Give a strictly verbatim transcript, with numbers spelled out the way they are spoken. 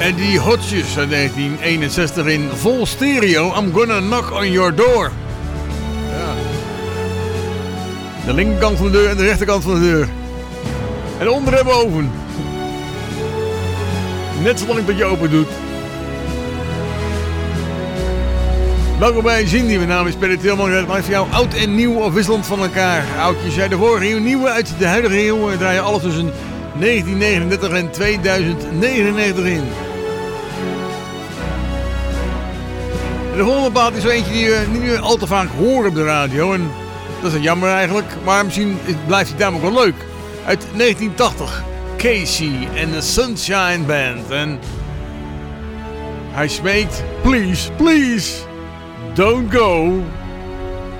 Eddie Hodges uit negentien eenenzestig in vol stereo. I'm gonna knock on your door. Ja. De linkerkant van de deur en de rechterkant van de deur. En onder en boven. Net zolang dat je open doet. Welkom bij Cindy, mijn naam is Peter Tilman. Het maakt voor jou oud en nieuw of wisselend van elkaar. Oudjes uit de vorige eeuw, nieuwe uit de huidige eeuw. We draaien alles tussen negentien negenendertig en tweeduizend negenennegentig in. En de volgende plaat is zo eentje die we niet meer al te vaak horen op de radio. En dat is jammer eigenlijk, maar misschien blijft hij daarom ook wel leuk. Uit negentien tachtig, Casey en de Sunshine Band. En hij smeekt, please, please, don't go.